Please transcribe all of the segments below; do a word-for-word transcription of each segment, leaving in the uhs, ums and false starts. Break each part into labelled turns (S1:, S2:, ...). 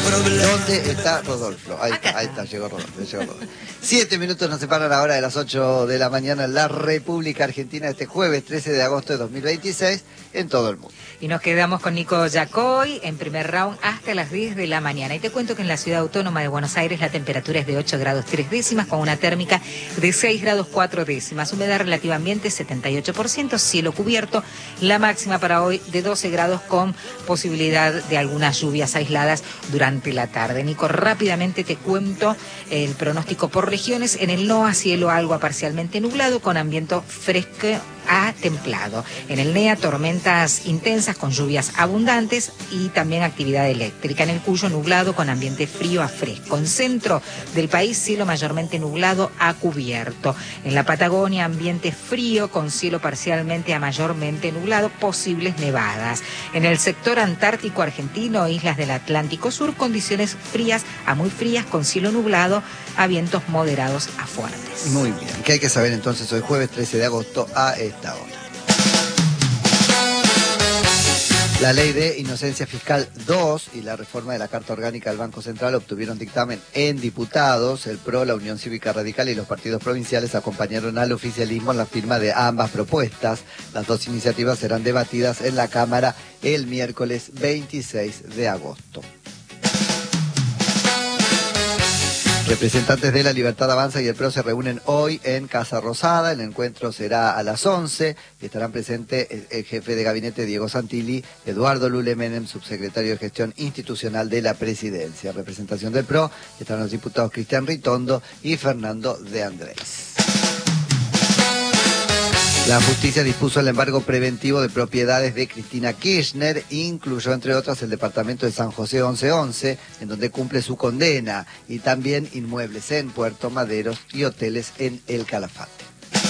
S1: ¿Dónde está Rodolfo? Ahí está, ahí está, llegó Rodolfo, llegó Rodolfo. Siete minutos nos separan ahora de las ocho de la mañana en la República Argentina, este jueves trece de agosto de dos mil veintiséis, en todo el mundo.
S2: Y nos quedamos con Nico Yacoy en primer round hasta las diez de la mañana. Y te cuento que en la ciudad autónoma de Buenos Aires la temperatura es de ocho grados tres décimas, con una térmica de seis grados cuatro décimas. Humedad relativa ambiente setenta y ocho por ciento, cielo cubierto. La máxima para hoy de doce grados, con posibilidad de algunas lluvias aisladas durante la tarde. Nico, rápidamente te cuento el pronóstico por regiones. En el NOA, cielo algo a parcialmente nublado, con ambiente fresco a templado. En el NEA, tormentas intensas con lluvias abundantes y también actividad eléctrica. En el Cuyo, nublado con ambiente frío a fresco. En centro del país, cielo mayormente nublado a cubierto. En la Patagonia, ambiente frío con cielo parcialmente a mayormente nublado, posibles nevadas. En el sector antártico argentino, islas del Atlántico Sur, condiciones frías a muy frías con cielo nublado a vientos moderados a fuertes.
S1: Muy bien. ¿Qué hay que saber entonces hoy jueves trece de agosto a esta hora? La ley de inocencia fiscal dos y la reforma de la Carta Orgánica del Banco Central obtuvieron dictamen en diputados. El P R O, la Unión Cívica Radical y los partidos provinciales acompañaron al oficialismo en la firma de ambas propuestas. Las dos iniciativas serán debatidas en la Cámara el miércoles veintiséis de agosto. Representantes de La Libertad Avanza y el P R O se reúnen hoy en Casa Rosada. El encuentro será a las once y estarán presentes el, el jefe de gabinete Diego Santilli, Eduardo Lule Menem, subsecretario de Gestión Institucional de la Presidencia. Representación del P R O estarán los diputados Cristian Ritondo y Fernando de Andrés. La justicia dispuso el embargo preventivo de propiedades de Cristina Kirchner, incluyó entre otras el departamento de San José once once, en donde cumple su condena, y también inmuebles en Puerto Maderos y hoteles en El Calafate.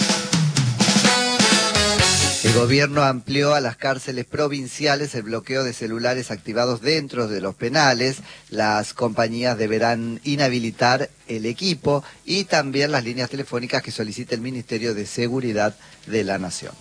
S1: El gobierno amplió a las cárceles provinciales el bloqueo de celulares activados dentro de los penales. Las compañías deberán inhabilitar el equipo y también las líneas telefónicas que solicite el Ministerio de Seguridad de la Nación.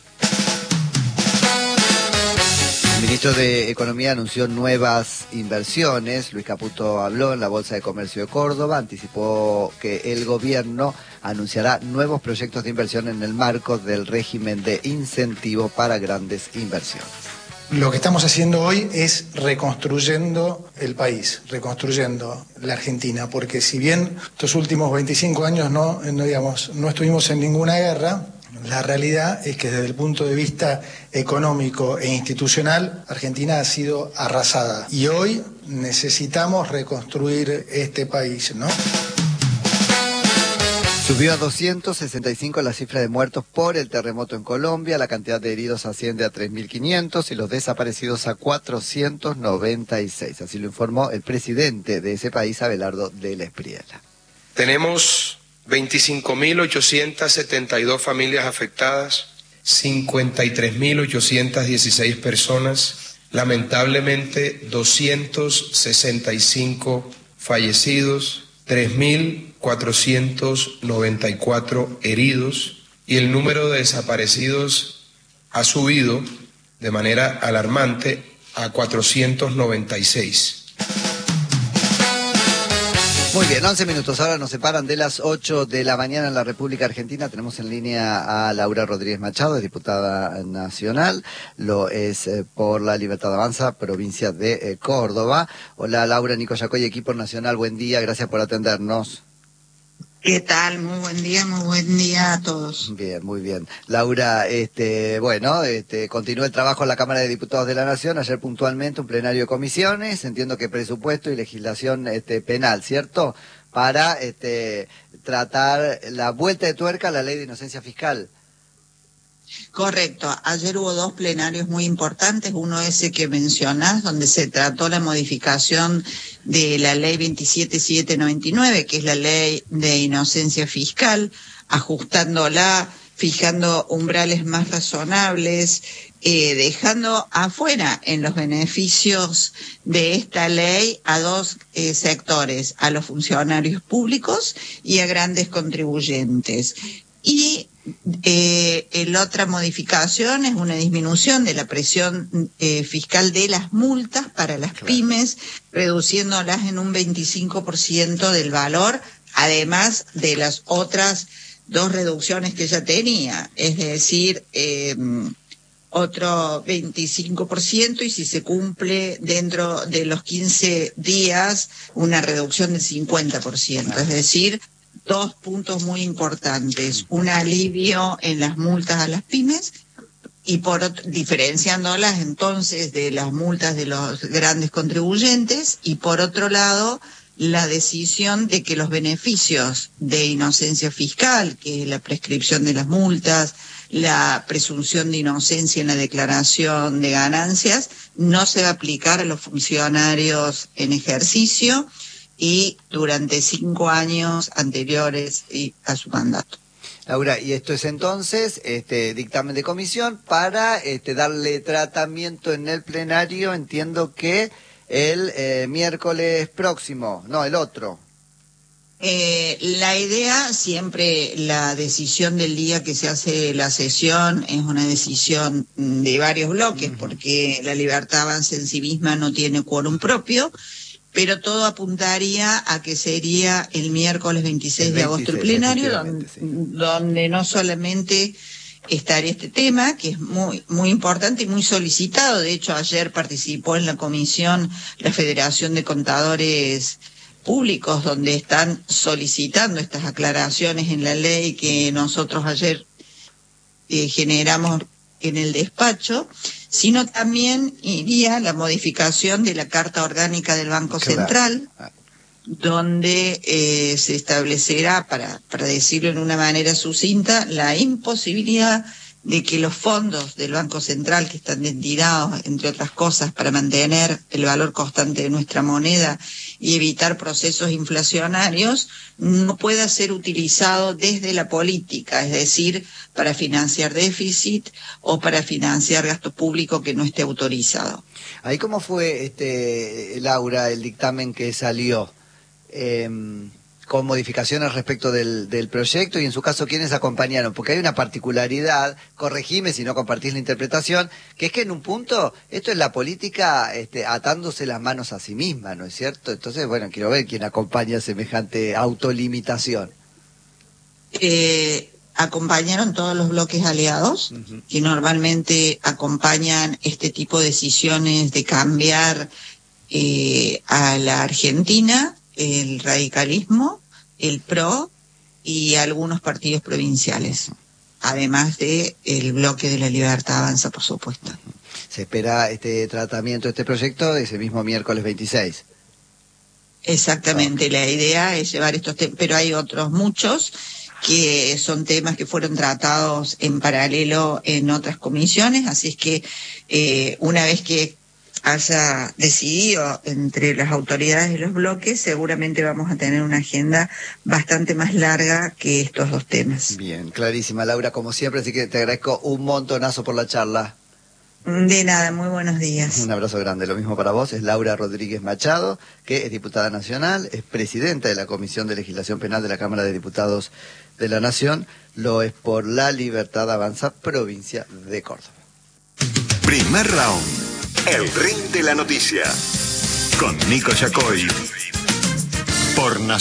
S1: El ministro de Economía anunció nuevas inversiones. Luis Caputo habló en la Bolsa de Comercio de Córdoba, anticipó que el gobierno anunciará nuevos proyectos de inversión en el marco del régimen de incentivo para grandes inversiones.
S3: Lo que estamos haciendo hoy es reconstruyendo el país, reconstruyendo la Argentina, porque si bien estos últimos veinticinco años no, no, digamos, no estuvimos en ninguna guerra, la realidad es que desde el punto de vista económico e institucional, Argentina ha sido arrasada. Y hoy necesitamos reconstruir este país, ¿no?
S1: Subió a doscientos sesenta y cinco la cifra de muertos por el terremoto en Colombia, la cantidad de heridos asciende a tres mil quinientos y los desaparecidos a cuatrocientos noventa y seis. Así lo informó el presidente de ese país, Abelardo del Espriella.
S4: Tenemos veinticinco mil ochocientas setenta y dos familias afectadas, cincuenta y tres mil ochocientas dieciséis personas, lamentablemente doscientos sesenta y cinco fallecidos, tres mil cuatrocientos noventa y cuatro heridos, y el número de desaparecidos ha subido de manera alarmante a cuatrocientos noventa y seis.
S1: Muy bien, once minutos, ahora nos separan de las ocho de la mañana en la República Argentina. Tenemos en línea a Laura Rodríguez Machado, es diputada nacional, lo es eh, por La Libertad Avanza, provincia de eh, Córdoba. Hola Laura, Nico Yacoy, equipo nacional, buen día, gracias por atendernos.
S5: ¿Qué tal? Muy buen día, muy buen día a todos.
S1: Bien, muy bien. Laura, este, bueno, este, continúa el trabajo en la Cámara de Diputados de la Nación. Ayer puntualmente un plenario de comisiones, entiendo que presupuesto y legislación este, penal, ¿cierto? Para este, tratar la vuelta de tuerca a la ley de inocencia fiscal.
S5: Correcto. Ayer hubo dos plenarios muy importantes. Uno ese que mencionás, donde se trató la modificación de la ley veintisiete mil setecientos noventa y nueve, que es la ley de inocencia fiscal, ajustándola, fijando umbrales más razonables, eh, dejando afuera en los beneficios de esta ley a dos eh, sectores, a los funcionarios públicos y a grandes contribuyentes. Y Eh, la otra modificación es una disminución de la presión eh, fiscal de las multas para las claro. pymes, reduciéndolas en un veinticinco por ciento del valor, además de las otras dos reducciones que ya tenía, es decir, eh, otro veinticinco por ciento y si se cumple dentro de los quince días, una reducción del cincuenta por ciento, claro. es decir, dos puntos muy importantes, un alivio en las multas a las pymes y por otro, diferenciándolas entonces de las multas de los grandes contribuyentes y por otro lado la decisión de que los beneficios de inocencia fiscal, que es la prescripción de las multas, la presunción de inocencia en la declaración de ganancias, no se va a aplicar a los funcionarios en ejercicio y durante cinco años anteriores a su mandato.
S1: Laura, y esto es entonces este dictamen de comisión para este, darle tratamiento en el plenario, entiendo que el eh, miércoles próximo, no, el otro.
S5: Eh, la idea, siempre la decisión del día que se hace la sesión es una decisión de varios bloques, uh-huh. porque la Libertad Avanza en sí misma no tiene quórum propio, pero todo apuntaría a que sería el miércoles veintiséis de agosto el plenario, donde, sí. donde no solamente estaría este tema, que es muy muy importante y muy solicitado. De hecho, ayer participó en la comisión la Federación de Contadores Públicos, donde están solicitando estas aclaraciones en la ley que nosotros ayer eh, generamos en el despacho, sino también iría la modificación de la Carta Orgánica del Banco claro. Central, donde eh, se establecerá, para, para decirlo en una manera sucinta, la imposibilidad de que los fondos del Banco Central, que están destinados, entre otras cosas, para mantener el valor constante de nuestra moneda y evitar procesos inflacionarios, no pueda ser utilizado desde la política, es decir, para financiar déficit o para financiar gasto público que no esté autorizado.
S1: Ahí, ¿cómo fue, este, Laura, el dictamen que salió? Eh, con modificaciones respecto del, del proyecto y en su caso quiénes acompañaron, porque hay una particularidad, corregime si no compartís la interpretación, que es que en un punto esto es la política este, atándose las manos a sí misma, ¿no es cierto? Entonces, bueno, quiero ver quién acompaña semejante autolimitación.
S5: Eh, acompañaron todos los bloques aliados, uh-huh. que normalmente acompañan este tipo de decisiones de cambiar eh, a la Argentina, el radicalismo, el P R O y algunos partidos provinciales, además de el bloque de la Libertad Avanza, por supuesto.
S1: Se espera este tratamiento, este proyecto, ese mismo miércoles veintiséis.
S5: Exactamente, okay. La idea es llevar estos temas, pero hay otros muchos que son temas que fueron tratados en paralelo en otras comisiones, así es que eh, una vez que haya decidido entre las autoridades de los bloques, seguramente vamos a tener una agenda bastante más larga que estos dos temas.
S1: Bien, clarísima, Laura, como siempre, así que te agradezco un montonazo por la charla.
S5: De nada, muy buenos días.
S1: Un abrazo grande, lo mismo para vos. Es Laura Rodríguez Machado, que es diputada nacional, es presidenta de la Comisión de Legislación Penal de la Cámara de Diputados de la Nación, lo es por la Libertad Avanza, provincia de Córdoba.
S6: Primer round. El ring de la noticia. Con Nico Yacoy. Por Nacional.